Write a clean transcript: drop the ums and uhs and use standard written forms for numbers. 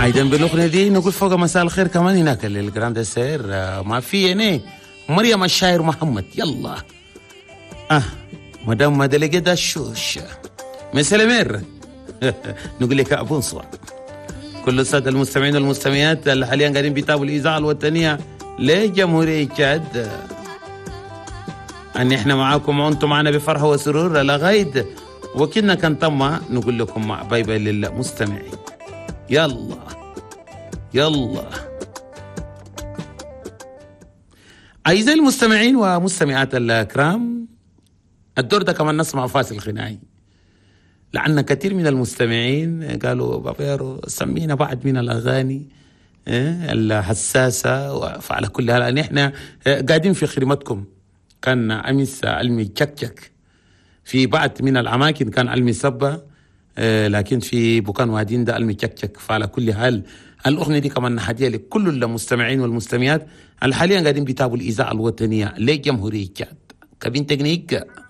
أيضا بالأغنية دي نقول فوق مساء الخير كمان هناك للجراند سير ما في هنا مريم الشاعر محمد. يلا مدام ما دلقيت الشوش مسلمير نقول لك بونسوار كل السادة المستمعين والمستمعات اللي حاليا قاعدين بيتابعوا الإذاعة الوطنية لجمهورية تشاد، أن إحنا معاكم وأنتم معنا بفرحة وسرور لغاية وكنا كان طمع نقول لكم مع باي باي للمستمعين. يلا يلا أعزائي المستمعين ومستمعات الكرام، الدور ده كمان نسمع فاصل غنائي، لأن كثير من المستمعين قالوا بابا يارو سمينا بعض من الأغاني الحساسة. فعلى كل حال احنا قاعدين في خدمتكم. كان أمس علمي تشكشك في بعض من الأماكن، كان علمي سبة، لكن في بوكان وادين ده علمي تشكشك. فعلى كل حال الأغنية دي كمان هدية لكل المستمعين والمستمعات اللي حاليا قاعدين بيتابعوا الإذاعة الوطنية لجمهورية تشاد. كابين تكنيك